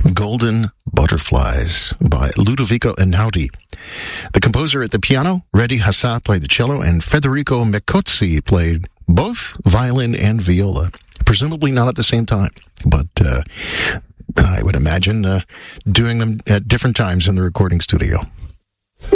Golden Butterflies by Ludovico Einaudi. The composer at the piano, Redi Hassah, played the cello, and Federico Micozzi played both violin and viola. Presumably not at the same time, but I would imagine doing them at different times in the recording studio.